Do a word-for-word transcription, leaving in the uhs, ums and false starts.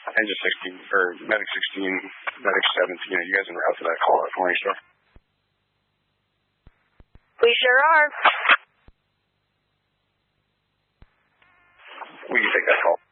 Engine sixteen, or Medic sixteen, Medic seventeen, are you guys en route to that call at Morningstar? We sure are. We can take that call.